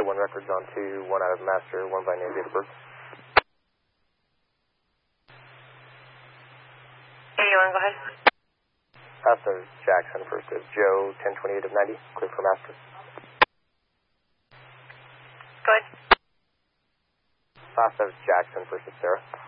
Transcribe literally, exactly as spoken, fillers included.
one records on two, one out of master, one by name, date of birth. eighty-one, go ahead. Last of Jackson, first of Joe, ten twenty-eight of ninety, clear for master. Go ahead. Last of Jackson, first of Sarah.